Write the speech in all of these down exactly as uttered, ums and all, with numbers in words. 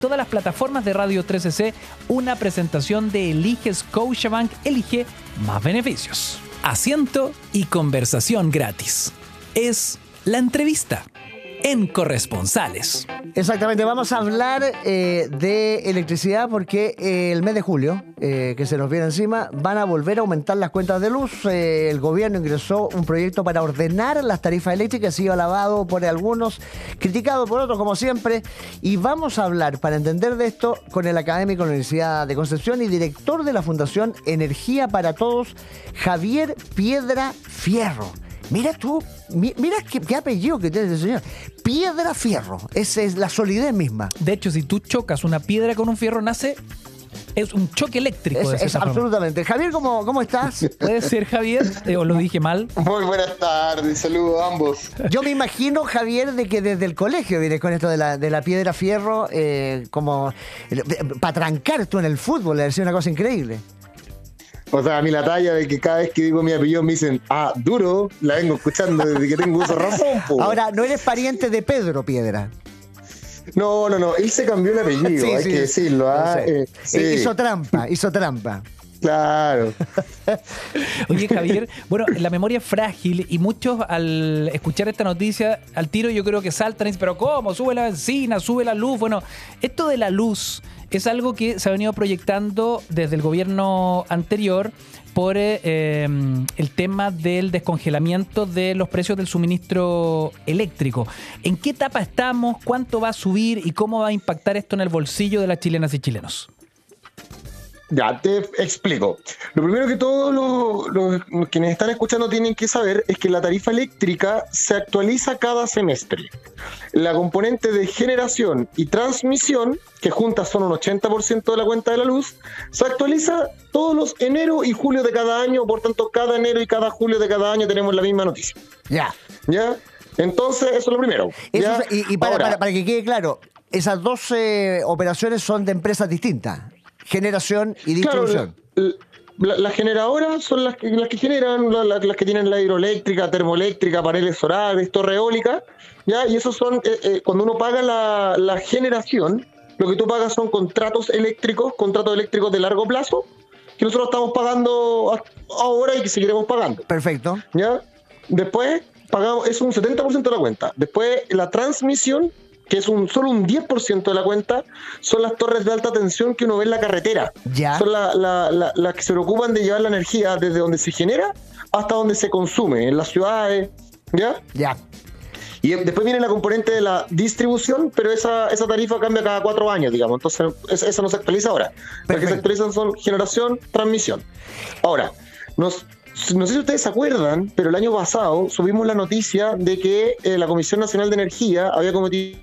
todas las plataformas de Radio tres C C, una presentación de Elige Scotiabank, elige más beneficios. Asiento y conversación gratis. Es la entrevista en Corresponsales. Exactamente, vamos a hablar eh, de electricidad porque eh, el mes de julio, eh, que se nos viene encima, van a volver a aumentar las cuentas de luz. Eh, el gobierno ingresó un proyecto para ordenar las tarifas eléctricas, ha sido alabado por algunos, criticado por otros como siempre, y vamos a hablar, para entender de esto, con el académico de la Universidad de Concepción y director de la Fundación Energía para Todos, Javier Piedra Fierro. Mira tú, mi, mira qué, qué apellido que tiene ese señor. Piedra Fierro, esa es la solidez misma. De hecho, si tú chocas una piedra con un fierro, nace... Es un choque eléctrico. Es, es absolutamente. Javier, ¿cómo, cómo estás? ¿Puede ser, Javier? Eh, ¿O lo dije mal? Muy buenas tardes, saludos a ambos. Yo me imagino, Javier, de que desde el colegio vienes con esto de la, de la piedra fierro, eh, como eh, para trancar tú en el fútbol, es una cosa increíble. O sea, a mí la talla de que cada vez que digo mi apellido me dicen, ah, duro, la vengo escuchando desde que tengo uso de razón, po. Ahora, no eres pariente de Pedro Piedra. No, no, no, él se cambió el apellido, sí, hay sí, que decirlo. Ah, eh, sí. Hizo trampa, hizo trampa. Claro. Oye, Javier, bueno, la memoria es frágil y muchos al escuchar esta noticia, al tiro yo creo que saltan y dicen, pero ¿cómo? Sube la benzina, sube la luz. Bueno, esto de la luz es algo que se ha venido proyectando desde el gobierno anterior por eh, el tema del descongelamiento de los precios del suministro eléctrico. ¿En qué etapa estamos? ¿Cuánto va a subir? ¿Y cómo va a impactar esto en el bolsillo de las chilenas y chilenos? Ya, te explico. Lo primero que todos los, los, los quienes están escuchando tienen que saber es que la tarifa eléctrica se actualiza cada semestre. La componente de generación y transmisión, que juntas son un ochenta por ciento de la cuenta de la luz, se actualiza todos los enero y julio de cada año, por tanto cada enero y cada julio de cada año tenemos la misma noticia. Ya. ¿Ya? Entonces, eso es lo primero. Eso es, y y para, Ahora, para, para que quede claro, esas dos eh, operaciones son de empresas distintas. Generación y distribución. Claro, la, la, las generadoras son las que, las que generan, la, la, las que tienen la hidroeléctrica, termoeléctrica, paneles solares, torre eólica, ¿ya? Y esos son, eh, eh, cuando uno paga la, la generación, lo que tú pagas son contratos eléctricos, contratos eléctricos de largo plazo, que nosotros estamos pagando ahora y que seguiremos pagando. Perfecto. ¿Ya? Después, pagamos, es un setenta por ciento de la cuenta. Después, la transmisión, que es un solo un diez por ciento de la cuenta, son las torres de alta tensión que uno ve en la carretera. Ya. Son las la, la, la que se preocupan de llevar la energía desde donde se genera hasta donde se consume, en las ciudades, ¿ya? Ya. Y después viene la componente de la distribución, pero esa, esa tarifa cambia cada cuatro años, digamos. Entonces, esa, esa no se actualiza ahora. Las que se actualizan son generación, transmisión. Ahora, nos... No sé si ustedes se acuerdan, pero el año pasado subimos la noticia de que eh, la Comisión Nacional de Energía había cometido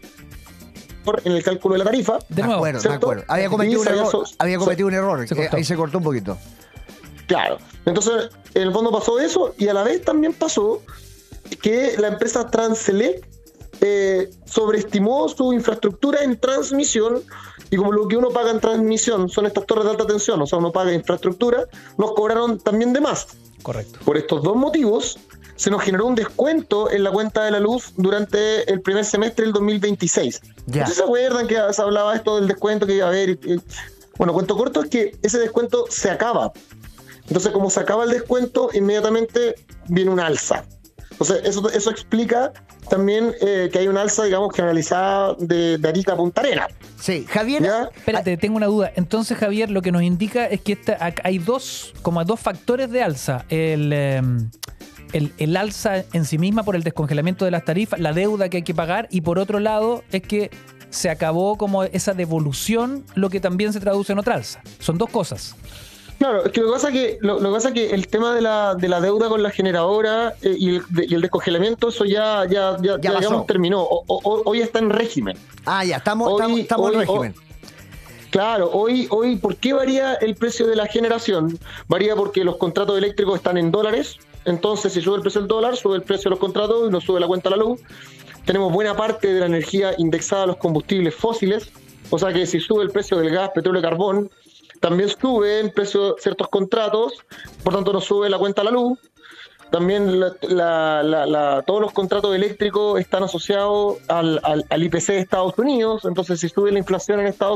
en el cálculo de la tarifa. De nuevo, me acuerdo, me acuerdo. Había cometido, un error, había cometido un error, se ahí se cortó un poquito. Claro. Entonces, en el fondo pasó eso y a la vez también pasó que la empresa Transelec eh, sobreestimó su infraestructura en transmisión. Y como lo que uno paga en transmisión son estas torres de alta tensión, o sea, uno paga infraestructura, nos cobraron también de más. Correcto. Por estos dos motivos, se nos generó un descuento en la cuenta de la luz durante el primer semestre del dos mil veintiséis. Ya. ¿Ustedes se acuerdan que se hablaba esto del descuento que iba a haber? Bueno, cuento corto es que ese descuento se acaba. Entonces, como se acaba el descuento, inmediatamente viene un alza. Entonces, eso, eso explica también eh, que hay un alza, digamos, generalizada de, de Arica a Punta Arenas. Sí, Javier. ¿Ya? Espérate, tengo una duda. Entonces, Javier, lo que nos indica es que esta, hay dos, como dos factores de alza. El, eh, el, el alza en sí misma por el descongelamiento de las tarifas, la deuda que hay que pagar, y por otro lado es que se acabó como esa devolución, lo que también se traduce en otra alza. Son dos cosas. Claro, es que lo que pasa es que, lo, lo que, pasa es que el tema de la, de la deuda con la generadora eh, y, el, de, y el descongelamiento, eso ya, ya, ya, ya, ya digamos, terminó. O, o, hoy está en régimen. Ah, ya, estamos, hoy, estamos, estamos hoy, en régimen. Hoy, claro, hoy, hoy, ¿por qué varía el precio de la generación? Varía porque los contratos eléctricos están en dólares, entonces si sube el precio del dólar, sube el precio de los contratos y nos sube la cuenta de la luz. Tenemos buena parte de la energía indexada a los combustibles fósiles, o sea que si sube el precio del gas, petróleo y carbón, también sube el precio de ciertos contratos, por tanto nos sube la cuenta a la luz. también la, la, la, la, todos los contratos eléctricos están asociados al, al, al I P C de Estados Unidos, entonces si sube la inflación en Estados